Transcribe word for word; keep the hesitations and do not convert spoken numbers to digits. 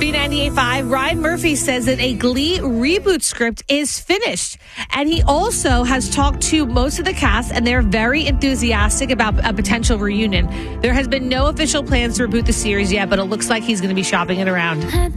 B ninety-eight point five, Ryan Murphy says that a Glee reboot script is finished. And he also has talked to most of the cast, and they're very enthusiastic about a potential reunion. There has been no official plans to reboot the series yet, but it looks like he's going to be shopping it around.